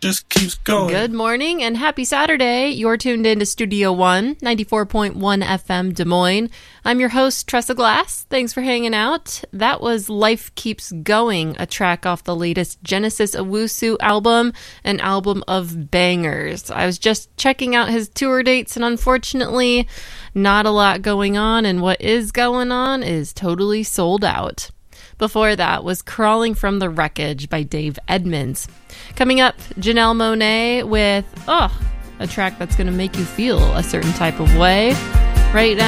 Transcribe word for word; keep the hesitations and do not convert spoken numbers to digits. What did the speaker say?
just keeps going. Good morning and happy Saturday. You're tuned in to Studio One, ninety-four point one F M Des Moines. I'm your host, Tressa Glass. Thanks for hanging out. That was Life Keeps Going, a track off the latest Genesis Owusu album, an album of bangers. I was just checking out his tour dates, and unfortunately, not a lot going on, and what is going on is totally sold out. Before that was Crawling from the Wreckage by Dave Edmunds. Coming up, Janelle Monáe with, oh, a track that's going to make you feel a certain type of way. Right now,